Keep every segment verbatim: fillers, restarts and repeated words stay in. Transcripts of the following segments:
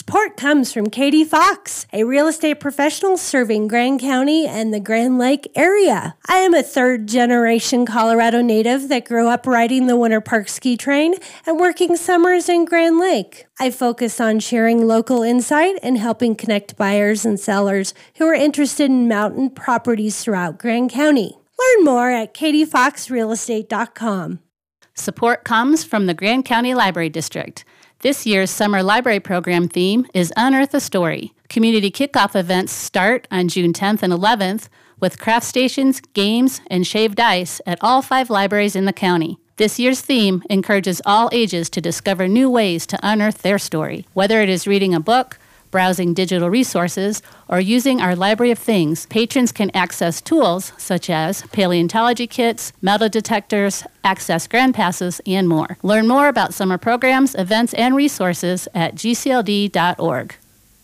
Support comes from Katie Fox, a real estate professional serving Grand County and the Grand Lake area. I am a third-generation Colorado native that grew up riding the Winter Park ski train and working summers in Grand Lake. I focus on sharing local insight and helping connect buyers and sellers who are interested in mountain properties throughout Grand County. Learn more at katie fox real estate dot com. Support comes from the Grand County Library District. This year's summer library program theme is Unearth a Story. Community kickoff events start on June tenth and eleventh with craft stations, games, and shaved ice at all five libraries in the county. This year's theme encourages all ages to discover new ways to unearth their story. Whether it is reading a book, browsing digital resources, or using our Library of Things, patrons can access tools such as paleontology kits, metal detectors, access grand passes, and more. Learn more about summer programs, events, and resources at g c l d dot org.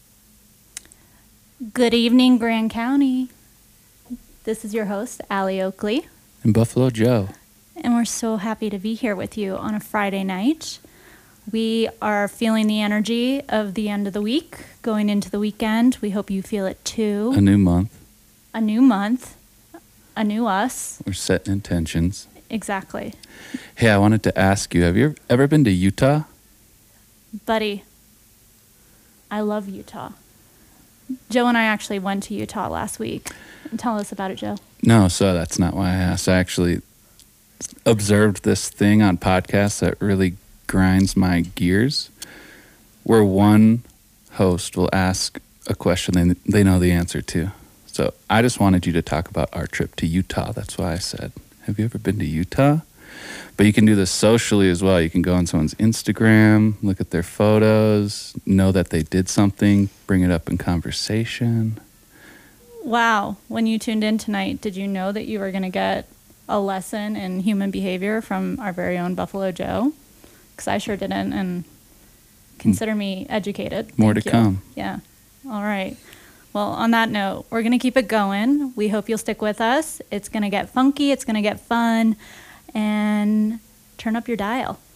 Good evening, Grand County. This is your host, Allie Oakley. And Buffalo Joe. And we're so happy to be here with you on a Friday night. We are feeling the energy of the end of the week, going into the weekend. We hope you feel it too. A new month. A new month. A new us. We're setting intentions. Exactly. Hey, I wanted to ask you, have you ever been to Utah? Buddy, I love Utah. Joe and I actually went to Utah last week. Tell us about it, Joe. No, so that's not why I asked. I actually observed this thing on podcasts that really grinds my gears, where one host will ask a question they, they know the answer to. So I just wanted you to talk about our trip to Utah. That's why I said, have you ever been to Utah? But you can do this socially as well. You can go on someone's Instagram, look at their photos, know that they did something, bring it up in conversation. Wow. When you tuned in tonight, did you know that you were going to get a lesson in human behavior from our very own Buffalo Joe? Because I sure didn't, and consider me educated. More Thank to you. come. Yeah. All right. Well, on that note, we're going to keep it going. We hope you'll stick with us. It's going to get funky. It's going to get fun. And turn up your dial.